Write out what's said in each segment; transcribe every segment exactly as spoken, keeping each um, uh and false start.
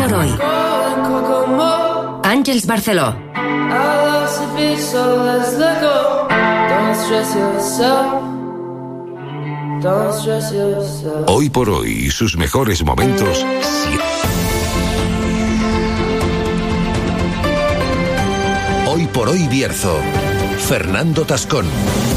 por hoy. Àngels Barceló. Hoy por hoy y sus mejores momentos. Hoy por hoy Bierzo. Fernando Tascón.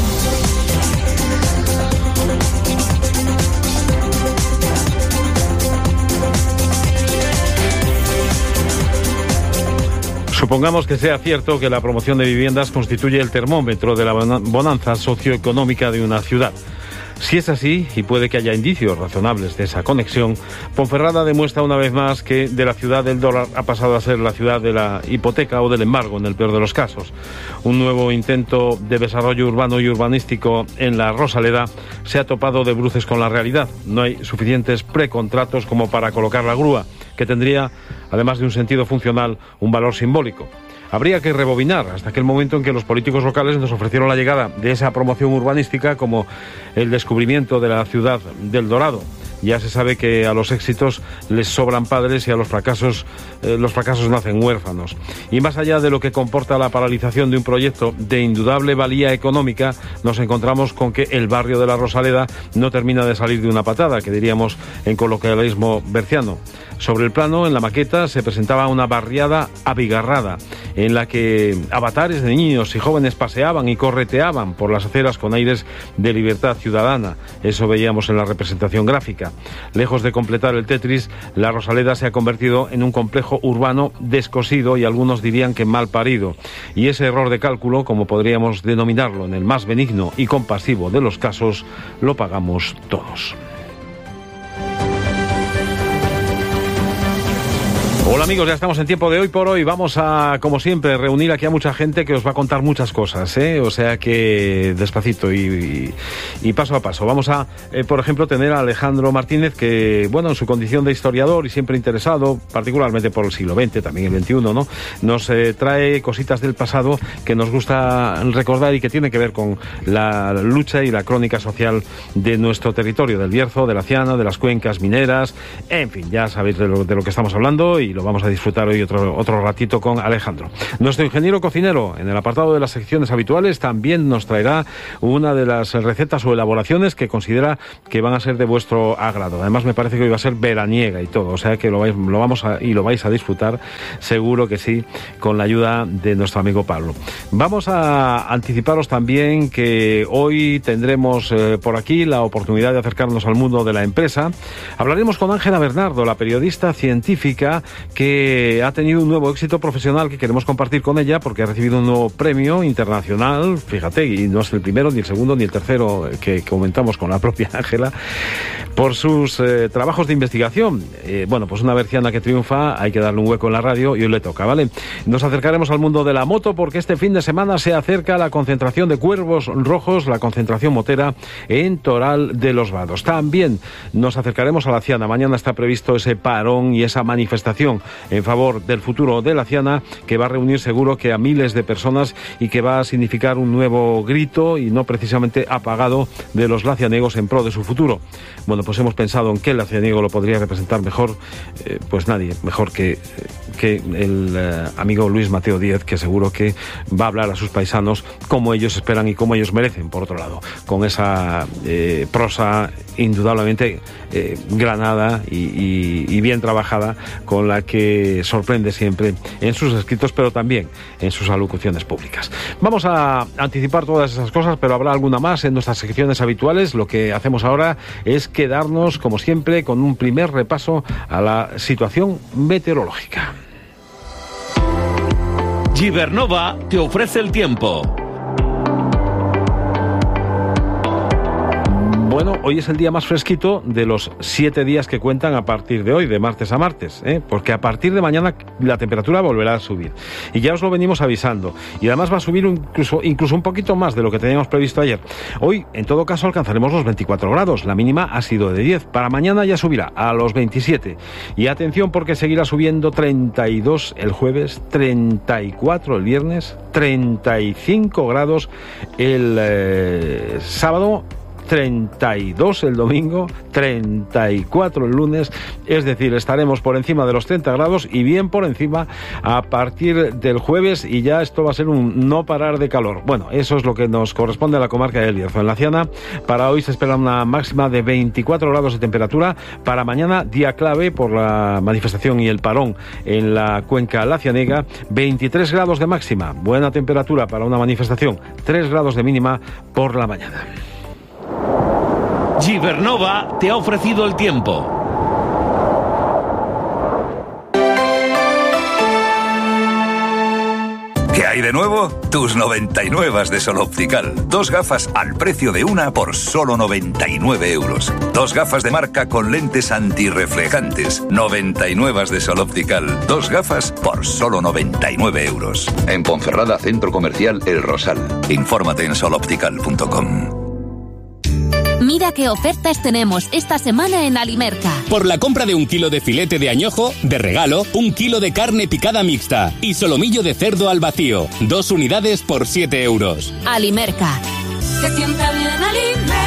Supongamos que sea cierto que la promoción de viviendas constituye el termómetro de la bonanza socioeconómica de una ciudad. Si es así, y puede que haya indicios razonables de esa conexión, Ponferrada demuestra una vez más que de la ciudad del dólar ha pasado a ser la ciudad de la hipoteca o del embargo, en el peor de los casos. Un nuevo intento de desarrollo urbano y urbanístico en la Rosaleda se ha topado de bruces con la realidad. No hay suficientes precontratos como para colocar la grúa, que tendría, además de un sentido funcional, un valor simbólico. Habría que rebobinar hasta aquel momento en que los políticos locales nos ofrecieron la llegada de esa promoción urbanística como el descubrimiento de la ciudad del Dorado. Ya se sabe que a los éxitos les sobran padres y a los fracasos, eh, los fracasos nacen huérfanos. Y más allá de lo que comporta la paralización de un proyecto de indudable valía económica, nos encontramos con que el barrio de la Rosaleda no termina de salir de una patada, que diríamos en coloquialismo berciano. Sobre el plano, en la maqueta, se presentaba una barriada abigarrada, en la que avatares de niños y jóvenes paseaban y correteaban por las aceras con aires de libertad ciudadana. Eso veíamos en la representación gráfica. Lejos de completar el Tetris, la Rosaleda se ha convertido en un complejo urbano descosido y algunos dirían que mal parido. Y ese error de cálculo, como podríamos denominarlo en el más benigno y compasivo de los casos, lo pagamos todos. Hola amigos, ya estamos en tiempo de Hoy por Hoy. Vamos a, como siempre, reunir aquí a mucha gente que os va a contar muchas cosas, ¿eh? O sea que despacito y, y, y paso a paso. Vamos a, eh, por ejemplo, tener a Alejandro Martínez, que, bueno, en su condición de historiador y siempre interesado, particularmente por el siglo veinte, también el veintiuno, ¿no? Nos eh, trae cositas del pasado que nos gusta recordar y que tiene que ver con la lucha y la crónica social de nuestro territorio, del Bierzo, de la Ciana, de las cuencas mineras, en fin, ya sabéis de lo, de lo que estamos hablando y lo vamos a disfrutar hoy otro, otro ratito con Alejandro. Nuestro ingeniero cocinero, en el apartado de las secciones habituales, también nos traerá una de las recetas o elaboraciones que considera que van a ser de vuestro agrado. Además, me parece que hoy va a ser veraniega y todo, o sea que lo, vais, lo vamos a, y lo vais a disfrutar, seguro que sí, con la ayuda de nuestro amigo Pablo. Vamos a anticiparos también que hoy tendremos eh, por aquí la oportunidad de acercarnos al mundo de la empresa. Hablaremos con Ángela Bernardo, la periodista científica que ha tenido un nuevo éxito profesional que queremos compartir con ella porque ha recibido un nuevo premio internacional, fíjate, y no es el primero, ni el segundo, ni el tercero que comentamos con la propia Ángela, por sus eh, trabajos de investigación. Eh, bueno, pues una berciana que triunfa, hay que darle un hueco en la radio y hoy le toca, ¿vale? Nos acercaremos al mundo de la moto porque este fin de semana se acerca la concentración de cuervos rojos, la concentración motera en Toral de los Vados. También nos acercaremos a la Ciana. Mañana está previsto ese parón y esa manifestación en favor del futuro de la Ciana, que va a reunir seguro que a miles de personas y que va a significar un nuevo grito y no precisamente apagado de los lacianegos en pro de su futuro. Bueno, pues hemos pensado en qué lacianiego lo podría representar mejor, eh, pues nadie, mejor que, que el eh, amigo Luis Mateo Díez, que seguro que va a hablar a sus paisanos como ellos esperan y como ellos merecen, por otro lado, con esa eh, prosa indudablemente eh, granada y, y, y bien trabajada, con la que sorprende siempre en sus escritos, pero también en sus alocuciones públicas. Vamos a anticipar todas esas cosas, pero habrá alguna más en nuestras secciones habituales. Lo que hacemos ahora es quedarnos, como siempre, con un primer repaso a la situación meteorológica. Gibernova te ofrece el tiempo. Bueno, hoy es el día más fresquito de los siete días que cuentan a partir de hoy, de martes a martes, ¿eh? Porque a partir de mañana la temperatura volverá a subir. Y ya os lo venimos avisando. Y además va a subir incluso, incluso un poquito más de lo que teníamos previsto ayer. Hoy, en todo caso, alcanzaremos los veinticuatro grados. La mínima ha sido de diez. Para mañana ya subirá a los veintisiete. Y atención porque seguirá subiendo treinta y dos el jueves, treinta y cuatro el viernes, treinta y cinco grados el eh, sábado treinta y dos el domingo, treinta y cuatro el lunes, es decir, estaremos por encima de los treinta grados y bien por encima a partir del jueves, y ya esto va a ser un no parar de calor. Bueno, eso es lo que nos corresponde a la comarca del Bierzo. En la Ciana, para hoy se espera una máxima de veinticuatro grados de temperatura. Para mañana, día clave por la manifestación y el parón en la cuenca lacianega, veintitrés grados de máxima, buena temperatura para una manifestación, tres grados de mínima por la mañana. Gibernova te ha ofrecido el tiempo. ¿Qué hay de nuevo? Tus noventa y nueve de Sol Optical. Dos gafas al precio de una por solo noventa y nueve euros. Dos gafas de marca con lentes antirreflejantes. noventa y nueve de Sol Optical. Dos gafas por solo noventa y nueve euros. En Ponferrada, Centro Comercial El Rosal. Infórmate en sol optical punto com. Mira qué ofertas tenemos esta semana en Alimerca. Por la compra de un kilo de filete de añojo, de regalo, un kilo de carne picada mixta y solomillo de cerdo al vacío. Dos unidades por siete euros. Alimerca. Se sienta bien Alimerca.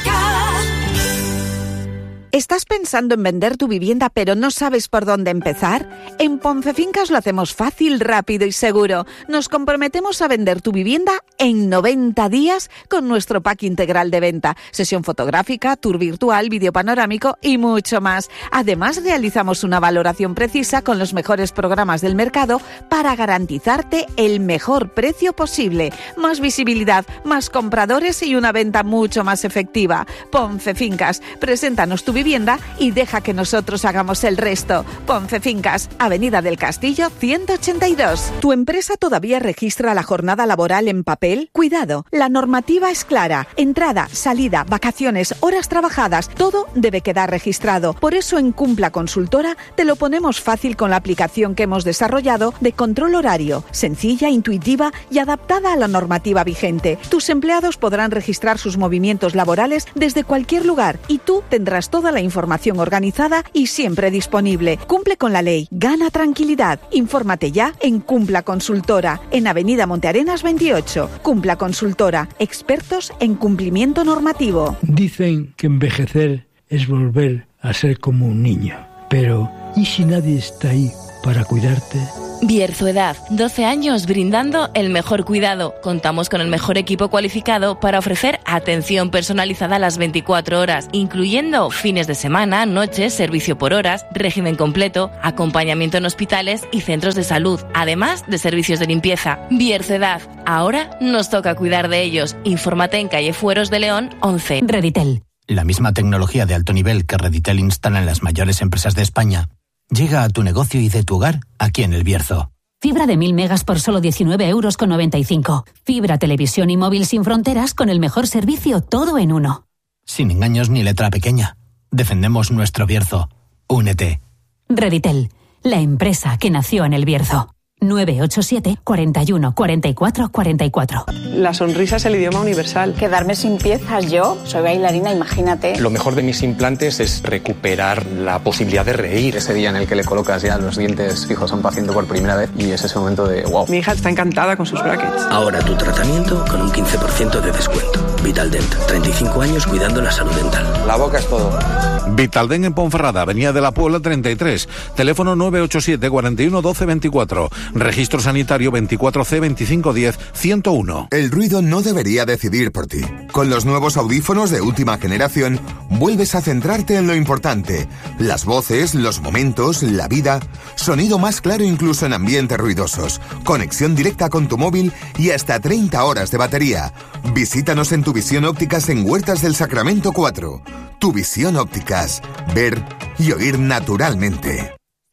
¿Estás pensando en vender tu vivienda pero no sabes por dónde empezar? En Poncefincas lo hacemos fácil, rápido y seguro. Nos comprometemos a vender tu vivienda en noventa días con nuestro pack integral de venta. Sesión fotográfica, tour virtual, vídeo panorámico y mucho más. Además, realizamos una valoración precisa con los mejores programas del mercado para garantizarte el mejor precio posible. Más visibilidad, más compradores y una venta mucho más efectiva. Poncefincas, preséntanos tu vivienda y deja que nosotros hagamos el resto. Poncefincas, Avenida del Castillo ciento ochenta y dos. ¿Tu empresa todavía registra la jornada laboral en papel? Cuidado, la normativa es clara. Entrada, salida, vacaciones, horas trabajadas, todo debe quedar registrado. Por eso en Cumpla Consultora te lo ponemos fácil con la aplicación que hemos desarrollado de control horario, sencilla, intuitiva y adaptada a la normativa vigente. Tus empleados podrán registrar sus movimientos laborales desde cualquier lugar y tú tendrás toda la información organizada y siempre disponible. Cumple con la ley, gana tranquilidad. Infórmate ya en Cumpla Consultora, en Avenida Montearenas veintiocho. Cumpla Consultora, expertos en cumplimiento normativo. Dicen que envejecer es volver a ser como un niño, pero ¿y si nadie está ahí para cuidarte? Bierzoedad, doce años brindando el mejor cuidado. Contamos con el mejor equipo cualificado para ofrecer atención personalizada a las veinticuatro horas, incluyendo fines de semana, noches, servicio por horas, régimen completo, acompañamiento en hospitales y centros de salud, además de servicios de limpieza. Bierzoedad, ahora nos toca cuidar de ellos. Infórmate en calle Fueros de León once. Reditel. La misma tecnología de alto nivel que Reditel instala en las mayores empresas de España llega a tu negocio y de tu hogar aquí en El Bierzo. Fibra de mil megas por solo diecinueve euros con noventa y cinco. Fibra, televisión y móvil sin fronteras con el mejor servicio, todo en uno. Sin engaños ni letra pequeña. Defendemos nuestro Bierzo. Únete. Reditel, la empresa que nació en El Bierzo. nueve ocho siete, cuarenta y uno, cuarenta y cuatro, cuarenta y cuatro. La sonrisa es el idioma universal. Quedarme sin piezas yo, soy bailarina, imagínate. Lo mejor de mis implantes es recuperar la posibilidad de reír. Ese día en el que le colocas ya los dientes fijos a un paciente por primera vez y es ese momento de wow. Mi hija está encantada con sus brackets. Ahora tu tratamiento con un quince por ciento de descuento. Vitaldent, treinta y cinco años cuidando la salud dental. La boca es todo. Vitaldent en Ponferrada, Avenida de la Puebla treinta y tres. Teléfono nueve ocho siete, cuarenta y uno, doce veinticuatro. Registro sanitario veinticuatro C veinticinco diez ciento uno. El ruido no debería decidir por ti. Con los nuevos audífonos de última generación, vuelves a centrarte en lo importante. Las voces, los momentos, la vida. Sonido más claro incluso en ambientes ruidosos. Conexión directa con tu móvil y hasta treinta horas de batería. Visítanos en Tu Visión Ópticas en Huertas del Sacramento cuatro. Tu Visión Ópticas. Ver y oír naturalmente.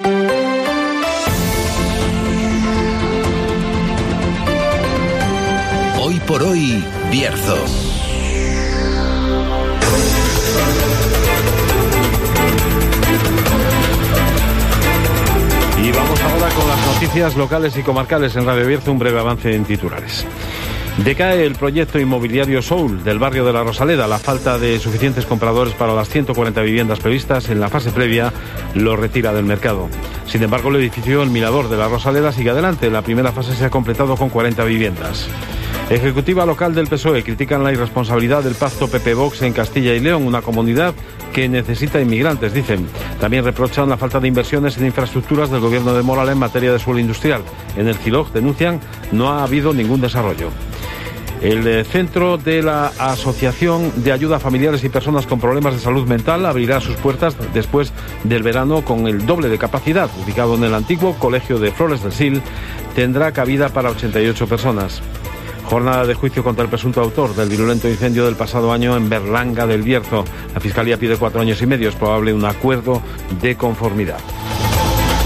Hoy por hoy, Bierzo. Y vamos ahora con las noticias locales y comarcales en Radio Bierzo, un breve avance en titulares. Decae el proyecto inmobiliario Soul del barrio de La Rosaleda. La falta de suficientes compradores para las ciento cuarenta viviendas previstas en la fase previa lo retira del mercado. Sin embargo, el edificio El Mirador de La Rosaleda sigue adelante. La primera fase se ha completado con cuarenta viviendas. Ejecutiva local del P S O E critican la irresponsabilidad del pacto P P-Vox en Castilla y León, una comunidad que necesita inmigrantes, dicen. También reprochan la falta de inversiones en infraestructuras del gobierno de Morales en materia de suelo industrial. En el CILOG denuncian no ha habido ningún desarrollo. El centro de la Asociación de Ayuda a Familiares y Personas con Problemas de Salud Mental abrirá sus puertas después del verano con el doble de capacidad. Ubicado en el antiguo Colegio de Flores del Sil, tendrá cabida para ochenta y ocho personas. Jornada de juicio contra el presunto autor del virulento incendio del pasado año en Berlanga del Bierzo. La Fiscalía pide cuatro años y medio. Es probable un acuerdo de conformidad.